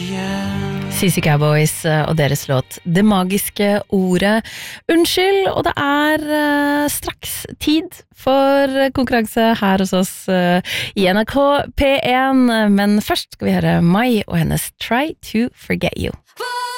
CC Cowboys og deres låt Det magiske ordet. Unnskyld, og det straks tid for konkurranse her hos oss i NRK P1. Men først skal vi høre Mai og hennes Try to Forget You.